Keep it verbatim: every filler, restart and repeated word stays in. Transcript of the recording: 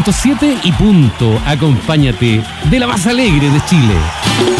punto siete y punto. Acompáñate de la más alegre de Chile.